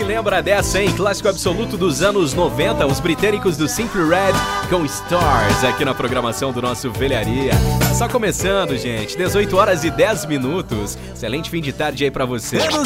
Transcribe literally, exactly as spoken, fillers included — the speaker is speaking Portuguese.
que lembra dessa, hein? Clássico absoluto dos anos noventa, os britânicos do Simply Red com Stars, aqui na programação do nosso Velharia. Tá só começando, gente, dezoito horas e dez minutos. Excelente fim de tarde aí pra você.